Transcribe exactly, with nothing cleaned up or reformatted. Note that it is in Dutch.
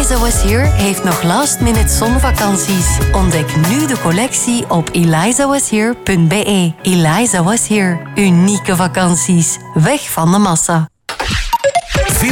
Eliza Was Here heeft nog last-minute zonvakanties. Ontdek nu de collectie op eliza was here punt be. Eliza Was Here. Unieke vakanties. Weg van de massa.